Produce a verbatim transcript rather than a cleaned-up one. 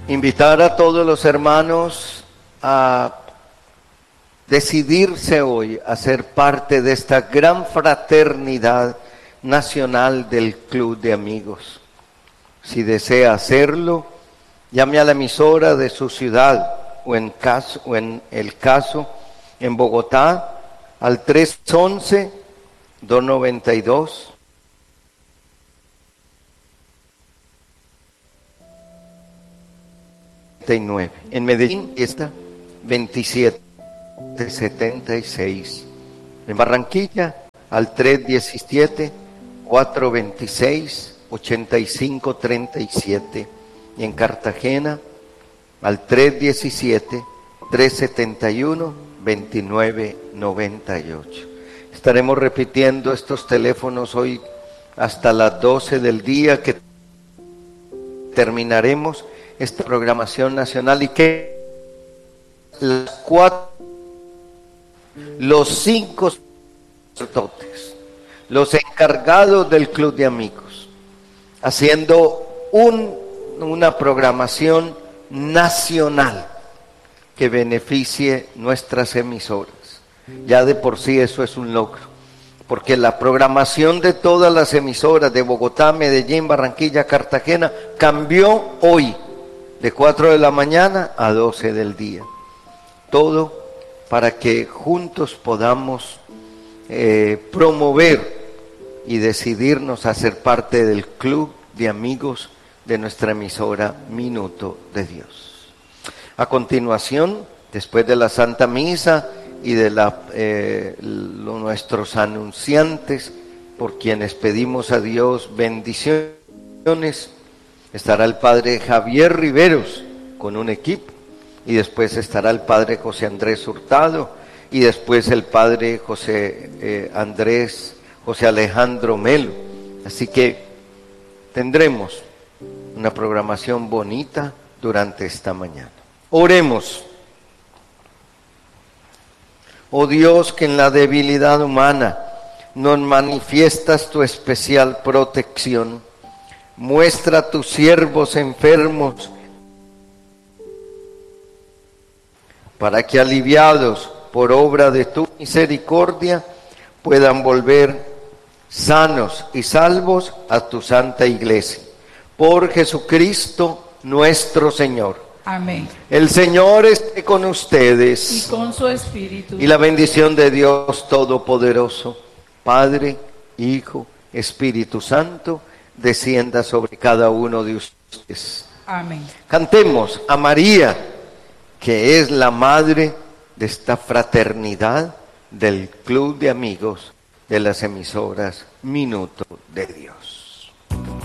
invitar a todos los hermanos a decidirse hoy a ser parte de esta gran fraternidad nacional del Club de Amigos. Si desea hacerlo, llame a la emisora de su ciudad o en, caso, o en el caso en Bogotá al tres once, dos noventa y dos. En Medellín está veintisiete setenta y seis. En Barranquilla al tres diecisiete, cuatro veintiséis, ochenta y cinco treinta y siete. Y en Cartagena al tres diecisiete, tres setenta y uno, veintinueve noventa y ocho. Estaremos repitiendo estos teléfonos hoy hasta las doce del día, que terminaremos esta programación nacional, y que las cuatro, los cinco sacerdotes, los encargados del Club de Amigos, haciendo un, una programación nacional que beneficie nuestras emisoras. Ya de por sí eso es un logro, porque la programación de todas las emisoras de Bogotá, Medellín, Barranquilla, Cartagena cambió hoy de cuatro de la mañana a doce del día. Todo para que juntos podamos eh, promover y decidirnos a ser parte del Club de Amigos de nuestra emisora Minuto de Dios. A continuación, después de la Santa Misa y de la, eh, lo, nuestros anunciantes, por quienes pedimos a Dios bendiciones, estará el Padre Javier Riveros con un equipo, y después estará el Padre José Andrés Hurtado, y después el Padre José eh, Andrés, José Alejandro Melo. Así que tendremos una programación bonita durante esta mañana. Oremos. Oh Dios, que en la debilidad humana nos manifiestas tu especial protección, muestra a tus siervos enfermos, para que aliviados por obra de tu misericordia puedan volver sanos y salvos a tu santa iglesia. Por Jesucristo nuestro Señor. Amén. El Señor esté con ustedes. Y con su espíritu. Y la bendición de Dios Todopoderoso, Padre, Hijo, Espíritu Santo, descienda sobre cada uno de ustedes. Amén. Cantemos a María, que es la madre de esta fraternidad del Club de Amigos de las emisoras Minuto de Dios.